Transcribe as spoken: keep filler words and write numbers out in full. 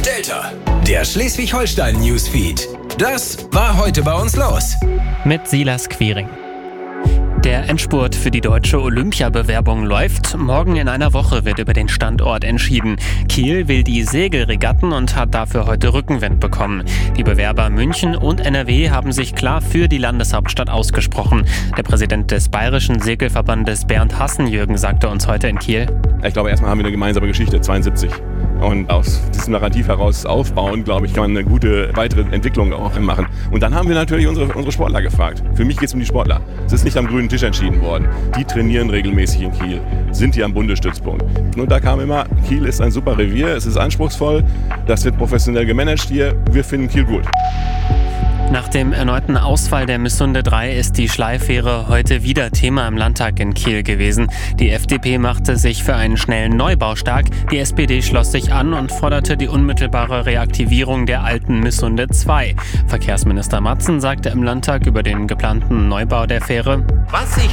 Delta, der Schleswig-Holstein-Newsfeed. Das war heute bei uns los. Mit Silas Quiring. Der Endspurt für die deutsche Olympiabewerbung läuft. Morgen in einer Woche wird über den Standort entschieden. Kiel will die Segelregatten und hat dafür heute Rückenwind bekommen. Die Bewerber München und N R W haben sich klar für die Landeshauptstadt ausgesprochen. Der Präsident des Bayerischen Segelverbandes Bernd Hassenjürgen sagte uns heute in Kiel: Ich glaube, erstmal haben wir eine gemeinsame Geschichte, zweiundsiebzig. Und aus diesem Narrativ heraus aufbauen, glaube ich, kann man eine gute weitere Entwicklung auch machen. Und dann haben wir natürlich unsere, unsere Sportler gefragt. Für mich geht es um die Sportler. Es ist nicht am grünen Tisch entschieden worden. Die trainieren regelmäßig in Kiel, sind hier am Bundesstützpunkt. Und da kam immer, Kiel ist ein super Revier, es ist anspruchsvoll, das wird professionell gemanagt hier, wir finden Kiel gut. Nach dem erneuten Ausfall der Missunde drei ist die Schleifähre heute wieder Thema im Landtag in Kiel gewesen. Die F D P machte sich für einen schnellen Neubau stark. Die S P D schloss sich an und forderte die unmittelbare Reaktivierung der alten Missunde zwei. Verkehrsminister Matzen sagte im Landtag über den geplanten Neubau der Fähre: Was ich